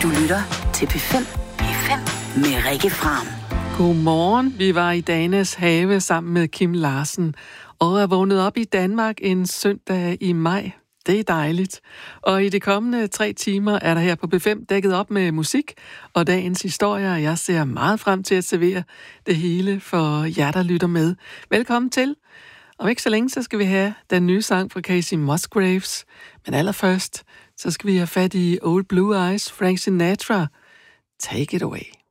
Du lytter til P5. P5 med Rikke Fram. Godmorgen. Vi var i Danas have sammen med Kim Larsen og er vågnet op i Danmark en søndag i maj. Det er dejligt. Og i de kommende 3 timer er der her på P5 dækket op med musik og dagens historier. Jeg ser meget frem til at servere det hele for jer, der lytter med. Velkommen til. Om ikke så længe, så skal vi have den nye sang fra Kacey Musgraves. Men allerførst, så skal vi have fat i Old Blue Eyes, Frank Sinatra. Take it away.